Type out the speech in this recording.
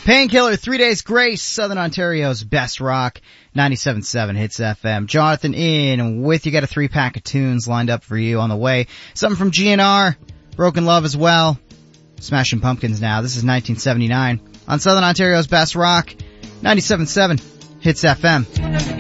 Painkiller, 3 Days Grace, Southern Ontario's best rock, 97.7 Hits FM. Jonathan in with you. Got a 3-pack of tunes lined up for you on the way. Something from GNR, Broken Love as well. Smashing Pumpkins now. This is 1979 on Southern Ontario's best rock, 97.7 Hits FM.